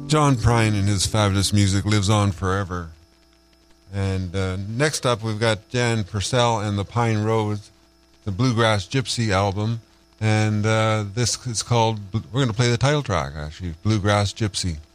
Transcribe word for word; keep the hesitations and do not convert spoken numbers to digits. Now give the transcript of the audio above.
John Prine and his fabulous music lives on forever. And uh, next up, we've got Jan Purcell and the Pine Rose, the Bluegrass Gypsy album. And uh, this is called, we're going to play the title track, actually, Bluegrass Gypsy.